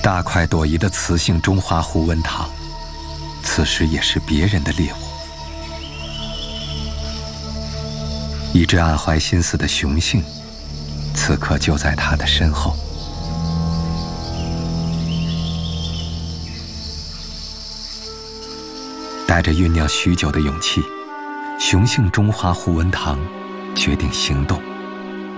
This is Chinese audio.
大快朵颐的雌性中华虎纹堂，此时也是别人的猎物。一只暗怀心思的雄性，此刻就在他的身后。带着酝酿许久的勇气，雄性中华虎纹堂决定行动。